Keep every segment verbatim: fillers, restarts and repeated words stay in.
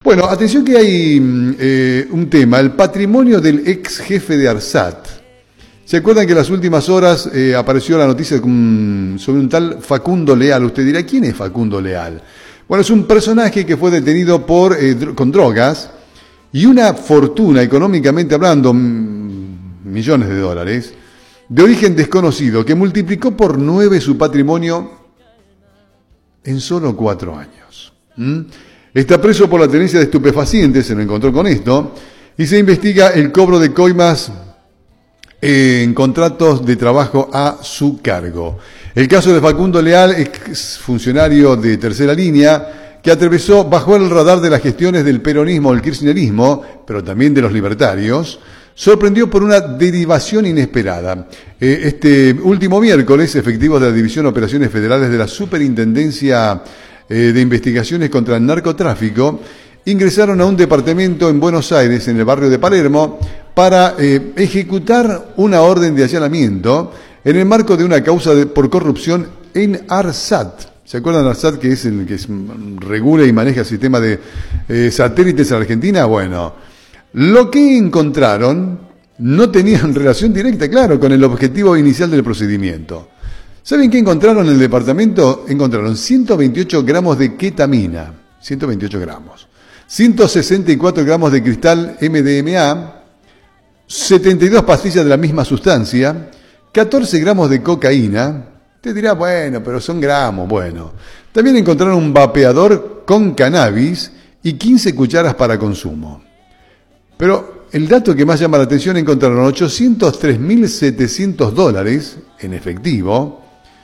Bueno, atención que hay eh, un tema, el patrimonio del ex jefe de ARSAT. ¿Se acuerdan que en las últimas horas eh, apareció la noticia um, sobre un tal Facundo Leal? Usted dirá, ¿quién es Facundo Leal? Bueno, es un personaje que fue detenido por eh, dro- con drogas y una fortuna, económicamente hablando, mm, millones de dólares, de origen desconocido, que multiplicó por nueve su patrimonio en solo cuatro años. ¿Mm? Está preso por la tenencia de estupefacientes, se lo encontró con esto, y se investiga el cobro de coimas en contratos de trabajo a su cargo. El caso de Facundo Leal, ex funcionario de tercera línea, que atravesó bajo el radar de las gestiones del peronismo, el kirchnerismo, pero también de los libertarios, sorprendió por una derivación inesperada. Eh, este último miércoles, efectivos de la División de Operaciones Federales de la Superintendencia eh, de Investigaciones contra el Narcotráfico, ingresaron a un departamento en Buenos Aires, en el barrio de Palermo, para eh, ejecutar una orden de allanamiento en el marco de una causa de, por corrupción en ARSAT. ¿Se acuerdan de ARSAT, que es el que es, regula y maneja el sistema de eh, satélites en Argentina? Bueno, lo que encontraron no tenía relación directa, claro, con el objetivo inicial del procedimiento. ¿Saben qué encontraron en el departamento? Encontraron ciento veintiocho gramos de ketamina, ciento veintiocho gramos, ciento sesenta y cuatro gramos de cristal M D M A, setenta y dos pastillas de la misma sustancia, catorce gramos de cocaína. Te dirá, bueno, pero son gramos, bueno. También encontraron un vapeador con cannabis y quince cucharas para consumo. Pero el dato que más llama la atención, encontraron ochocientos tres mil setecientos dólares en efectivo,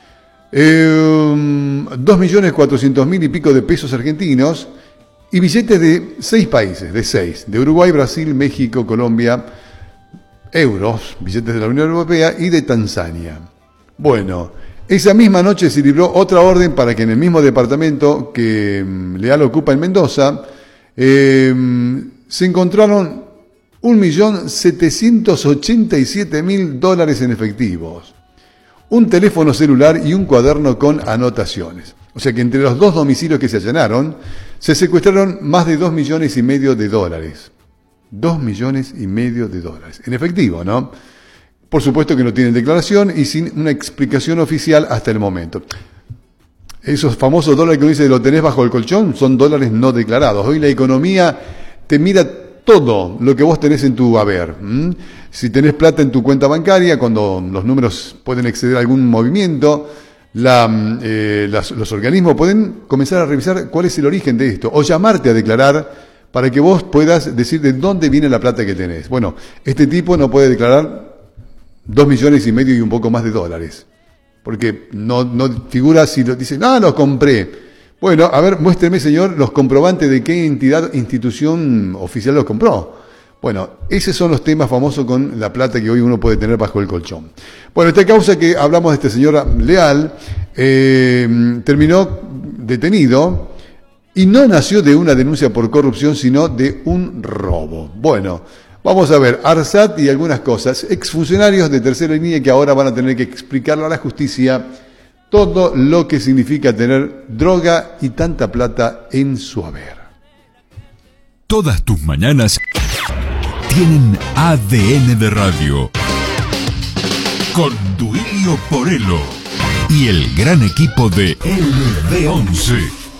eh, dos millones cuatrocientos mil y pico de pesos argentinos y billetes de seis países, de seis, de Uruguay, Brasil, México, Colombia, euros, billetes de la Unión Europea y de Tanzania. Bueno, esa misma noche se libró otra orden para que en el mismo departamento que um, Leal ocupa en Mendoza, eh, se encontraron un millón setecientos ochenta y siete mil dólares en efectivos, un teléfono celular y un cuaderno con anotaciones. O sea que entre los dos domicilios que se allanaron, se secuestraron más de dos millones y medio de dólares. Dos millones y medio de dólares. En efectivo, ¿no? Por supuesto que no tienen declaración y sin una explicación oficial hasta el momento. Esos famosos dólares que uno dice lo tenés bajo el colchón son dólares no declarados. Hoy la economía te mira todo lo que vos tenés en tu haber. ¿Mm? Si tenés plata en tu cuenta bancaria, cuando los números pueden exceder algún movimiento, la, eh, las, los organismos pueden comenzar a revisar cuál es el origen de esto, o llamarte a declarar para que vos puedas decir de dónde viene la plata que tenés. Bueno, este tipo no puede declarar dos millones y medio y un poco más de dólares, porque no, no figura si lo dice, no, los compré. Bueno, a ver, muéstreme, señor, los comprobantes de qué entidad, institución oficial los compró. Bueno, esos son los temas famosos con la plata que hoy uno puede tener bajo el colchón. Bueno, esta causa que hablamos de este señor Leal, eh, terminó detenido y no nació de una denuncia por corrupción, sino de un robo. Bueno, vamos a ver, ARSAT y algunas cosas. Exfuncionarios de tercera línea que ahora van a tener que explicarle a la justicia todo lo que significa tener droga y tanta plata en su haber. Todas tus mañanas tienen A D N de radio. Con Duilio Porello y el gran equipo de L B once.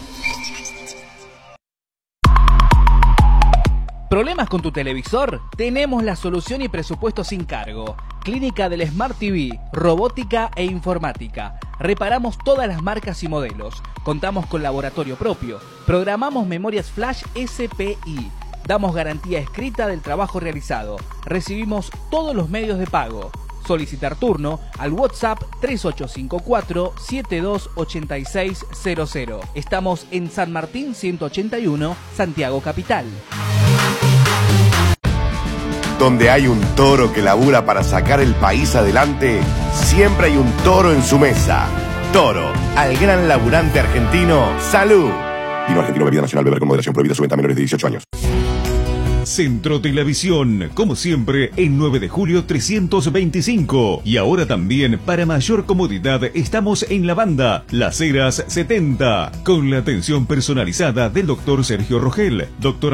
¿Problemas con tu televisor? Tenemos la solución y presupuesto sin cargo. Clínica del Smart T V, robótica e informática. Reparamos todas las marcas y modelos. Contamos con laboratorio propio. Programamos memorias flash S P I. Damos garantía escrita del trabajo realizado. Recibimos todos los medios de pago. Solicitar turno al WhatsApp tres ocho cinco cuatro siete dos ocho seis cero cero. Estamos en San Martín ciento ochenta y uno, Santiago Capital. Donde hay un toro que labura para sacar el país adelante, siempre hay un toro en su mesa. Toro, al gran laburante argentino, ¡salud! Vino argentino, bebida nacional, beber con moderación, prohibida su venta a menores de dieciocho años. Centro Televisión, como siempre, en nueve de julio trescientos veinticinco. Y ahora también, para mayor comodidad, estamos en la banda Las Heras setenta, con la atención personalizada del doctor Sergio Rogel, doctor